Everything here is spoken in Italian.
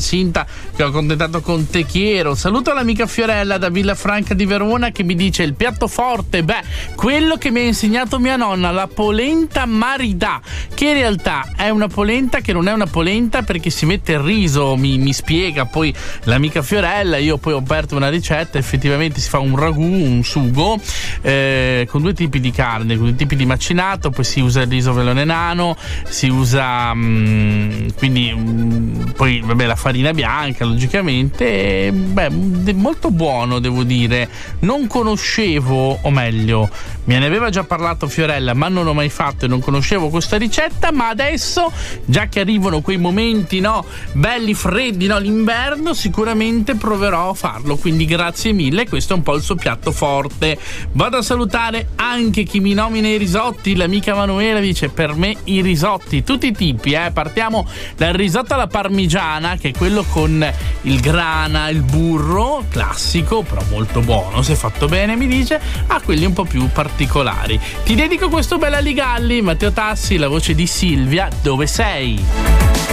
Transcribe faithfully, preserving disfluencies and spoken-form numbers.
Cinta che ho accontentato con Techiero. Saluto l'amica Fiorella da Villafranca di Verona che mi dice il piatto forte, beh, quello che mi ha insegnato mia nonna, la polenta maridà, che in realtà è una polenta che non è una polenta perché si mette il riso, mi, mi spiega poi l'amica Fiorella. Io poi ho aperto una ricetta, effettivamente si fa un ragù, un sugo eh, con due tipi di carne, con due tipi di macinato, poi si usa il riso velone nano, si usa mh, quindi mh, poi vabbè la farina bianca logicamente, e, beh, molto buono devo dire. Non conoscevo, o meglio me ne aveva già parlato Fiorella, ma non l'ho mai fatto e non conoscevo questa ricetta, ma adesso, già che arrivano quei momenti, no, belli freddi, no, l'inverno, sicuramente proverò a farlo, quindi grazie mille. Questo è un po' il suo piatto forte. Vado a salutare anche chi mi nomina i risotti. L'amica Manuela dice per me i risotti tutti i tipi, eh. Partiamo dal risotto alla parmigiana, che è quello con il grana, il burro, classico però molto buono se fatto bene, mi dice, a quelli un po' più particolari. Ti dedico questo bel Aligalli. Matteo Tassi, la voce di Silvia, dove sei?